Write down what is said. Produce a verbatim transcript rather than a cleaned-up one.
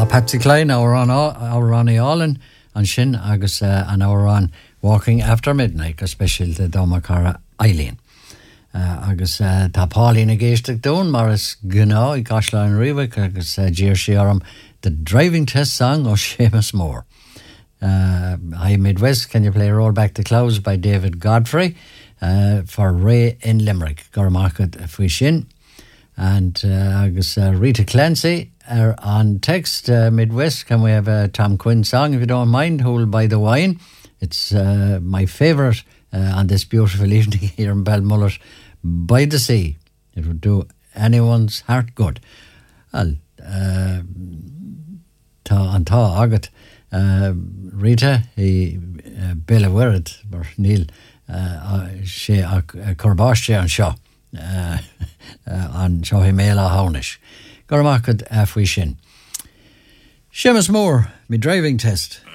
Patsy Cline our on our on Allen and Shin agus uh, an hour on Walking After Midnight, especially the Domacara Eileen. Uh, agus uh, tá Pauline a géisteach dún mar is gná I Gosla an Rivik agus uh, Jeer Shearam the driving test song of Seamus Moore. Uh, Hi Midwest, can you play Roll Back the Clouds by David Godfrey uh, for Ray in Limerick, Gormarket Fwishin. And uh, agus uh, Rita Clancy are on text. uh, Midwest, can we have a Tom Quinn song if you don't mind, Hold by the Wine? It's uh, my favourite uh, on this beautiful evening here in Balmullet by the sea. It would do anyone's heart good. Well, uh, tá an tá agat uh, Rita he uh, Bella Werrett or Neil uh, she a Corbáiste an seo uh, uh, an seo hi méla haunish Gormakad afwi shin Seamus Moore, me driving test.